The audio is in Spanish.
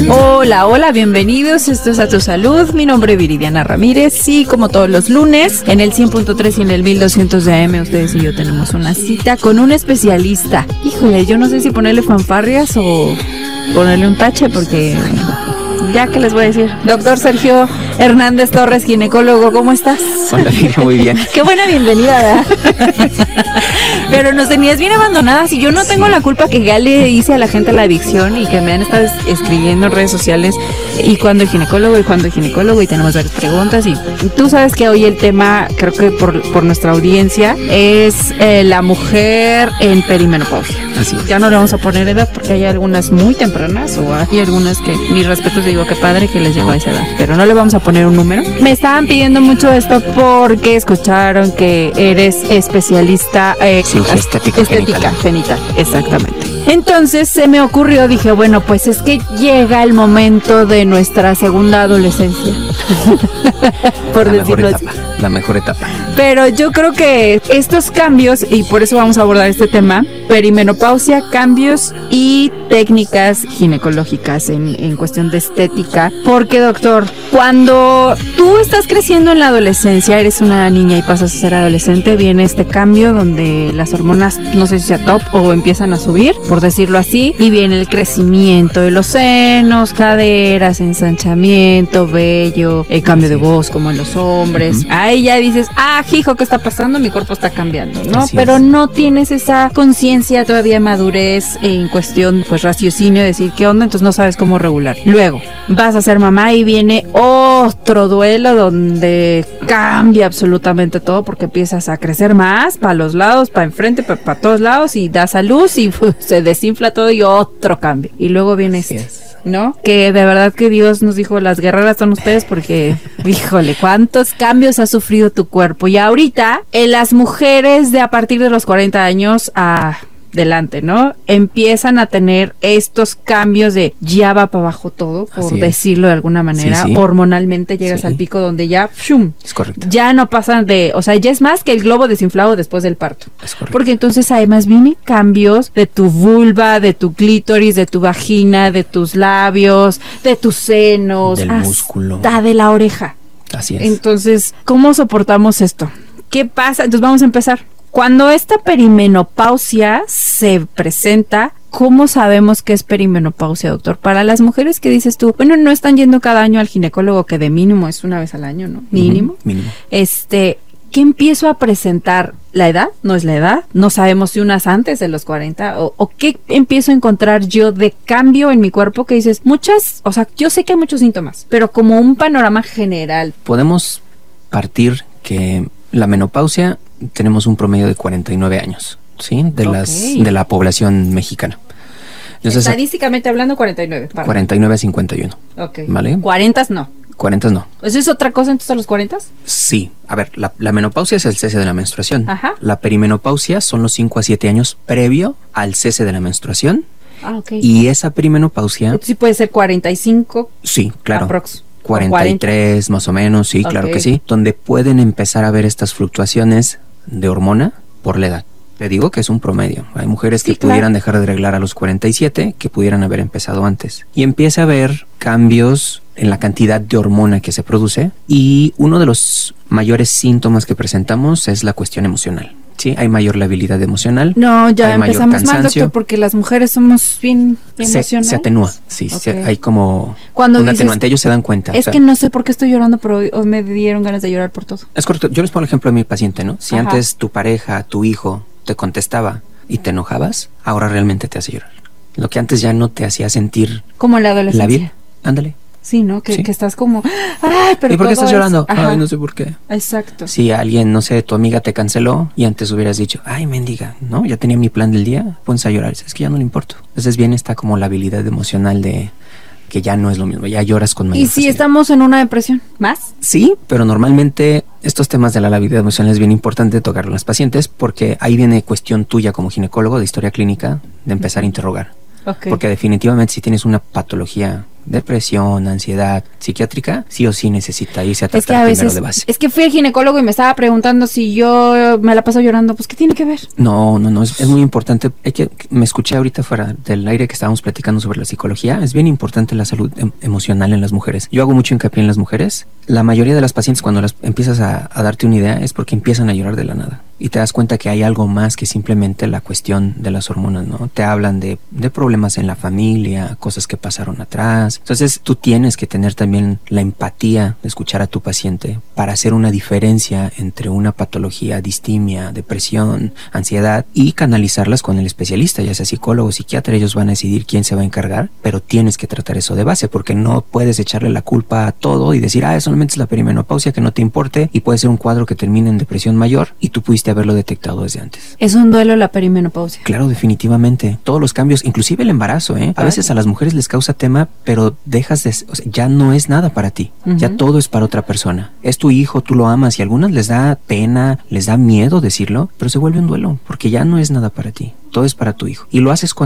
Hola, hola, bienvenidos. Esto es A Tu Salud. Mi nombre es Viridiana Ramírez y como todos los lunes, en el 100.3 y en el 1200 de AM, ustedes y yo tenemos una cita con un especialista. Híjole, yo no sé si ponerle fanfarrias o ponerle un tache porque... Ya que les voy a decir, doctor Sergio Hernández Torres, ginecólogo, ¿cómo estás? Hola, muy bien. Qué buena bienvenida, ¿verdad? Pero nos tenías bien abandonadas y yo no tengo la culpa que ya le hice a la gente la adicción y que me han estado escribiendo en redes sociales y cuando el ginecólogo y tenemos varias preguntas y tú sabes que hoy el tema, creo que por nuestra audiencia, es la mujer en perimenopausia. Así es. Ya no le vamos a poner edad porque hay algunas muy tempranas o hay algunas que, mis respetos, digo, qué padre que les llegó a esa edad, pero no le vamos a poner un número. Me estaban pidiendo mucho esto porque escucharon que eres especialista estética genital, exactamente. Entonces se me ocurrió, dije, bueno, pues es que llega el momento de nuestra segunda adolescencia. Por decirlo así. La mejor etapa. Pero yo creo que estos cambios, y por eso vamos a abordar este tema, perimenopausia, cambios y técnicas ginecológicas en cuestión de estética. Porque, doctor, cuando tú estás creciendo en la adolescencia, eres una niña y pasas a ser adolescente, viene este cambio donde las hormonas, no sé si sea top o empiezan a subir, por decirlo así, y viene el crecimiento de los senos, caderas, ensanchamiento, vello, el cambio de voz como en los hombres. Ahí ya dices, hijo, ¿qué está pasando? Mi cuerpo está cambiando, ¿no? Pero no tienes esa conciencia todavía, madurez en cuestión, pues, raciocinio, de decir qué onda, entonces no sabes cómo regular. Luego vas a ser mamá y viene otro duelo donde cambia absolutamente todo porque empiezas a crecer más para los lados, para enfrente, para todos lados y das a luz y se desinfla todo y otro cambio. Y luego viene ¿no? Que de verdad que Dios nos dijo, las guerreras son ustedes porque, híjole, cuántos cambios ha sufrido tu cuerpo. Y ahorita, las mujeres de a partir de los 40 años adelante, ¿no? Empiezan a tener estos cambios de ya va para abajo todo, por decirlo de alguna manera. Sí. Hormonalmente llegas al pico donde ya, ¡shum! Es correcto. Ya no pasan o sea, ya es más que el globo desinflado después del parto. Es correcto. Porque entonces además vienen cambios de tu vulva, de tu clítoris, de tu vagina, de tus labios, de tus senos, del músculo, hasta de la oreja. Así es. Entonces, ¿cómo soportamos esto? ¿Qué pasa? Entonces vamos a empezar. Cuando esta perimenopausia se presenta, ¿cómo sabemos que es perimenopausia, doctor? Para las mujeres que dices tú, bueno, no están yendo cada año al ginecólogo, que de mínimo es una vez al año, ¿no? Mínimo. Mínimo. ¿Qué empiezo a presentar? ¿La edad? ¿No es la edad? ¿No sabemos si unas antes de los 40? ¿O qué empiezo a encontrar yo de cambio en mi cuerpo que dices, o sea, yo sé que hay muchos síntomas, pero como un panorama general? Podemos partir que la menopausia tenemos un promedio de 49 años, ¿sí? De la población mexicana. Entonces, estadísticamente hablando, 49. 49 a 51. Ok. ¿Vale? 40 no. 40 no. ¿Eso es otra cosa entonces a los 40? Sí. A ver, la menopausia es el cese de la menstruación. Ajá. La perimenopausia son los 5 a 7 años previo al cese de la menstruación. Ok. Y esa perimenopausia... Entonces, sí puede ser 45. Sí, claro. Aprox. 43 más o menos, sí, claro que sí. Donde pueden empezar a ver estas fluctuaciones de hormona por la edad. Te digo que es un promedio. Hay mujeres que pudieran dejar de reglar a los 47, que pudieran haber empezado antes. Y empieza a haber cambios en la cantidad de hormona que se produce. Y uno de los mayores síntomas que presentamos es la cuestión emocional. Sí, hay mayor labilidad emocional. No, ya empezamos mal, doctor, porque las mujeres somos bien emocionales. Se atenúa, sí, hay como cuando un atenuante, ellos se dan cuenta. Es que no sé por qué estoy llorando, pero hoy me dieron ganas de llorar por todo. Es correcto, yo les pongo el ejemplo de mi paciente, ¿no? Si antes tu pareja, tu hijo te contestaba y te enojabas, ahora realmente te hace llorar. Lo que antes ya no te hacía sentir... Como en la adolescencia. La vida, ándale. Sí, ¿no? Que estás como... ¡Ay, pero ¿y por qué estás llorando? Ay, no sé por qué. Exacto. Si alguien, no sé, tu amiga te canceló y antes hubieras dicho, ay, mendiga, ¿no? Ya tenía mi plan del día, pones a llorar. Es que ya no le importo. Entonces bien está como la habilidad emocional de que ya no es lo mismo, ya lloras con mayor facilidad. ¿Y si estamos en una depresión? ¿Más? Sí, pero normalmente estos temas de la labilidad emocional es bien importante tocarlo en las pacientes porque ahí viene cuestión tuya como ginecólogo de historia clínica de empezar a interrogar. Okay. Porque definitivamente si tienes una patología depresión, ansiedad psiquiátrica, sí o sí necesita irse a tratar es que a veces, primero de base. Es que fui al ginecólogo y me estaba preguntando si yo me la paso llorando. Pues, ¿qué tiene que ver? No, es muy importante. Me escuché ahorita fuera del aire que estábamos platicando sobre la psicología. Es bien importante la salud emocional en las mujeres. Yo hago mucho hincapié en las mujeres. La mayoría de las pacientes, cuando las empiezas a darte una idea, es porque empiezan a llorar de la nada. Y te das cuenta que hay algo más que simplemente la cuestión de las hormonas, ¿no? Te hablan de problemas en la familia, cosas que pasaron atrás. Entonces tú tienes que tener también la empatía de escuchar a tu paciente para hacer una diferencia entre una patología, distimia, depresión, ansiedad, y canalizarlas con el especialista, ya sea psicólogo o psiquiatra. Ellos van a decidir quién se va a encargar, pero tienes que tratar eso de base, porque no puedes echarle la culpa a todo y decir, solamente es la perimenopausia, que no te importe, y puede ser un cuadro que termine en depresión mayor y tú pudiste haberlo detectado desde antes. ¿Es un duelo la perimenopausia? Claro, definitivamente. Todos los cambios, inclusive el embarazo, A veces a las mujeres les causa tema, pero ya no es nada para ti. Ya todo es para otra persona. Es tu hijo, tú lo amas, y a algunas les da pena, les da miedo decirlo, pero se vuelve un duelo, porque ya no es nada para ti. Todo es para tu hijo. Y lo haces con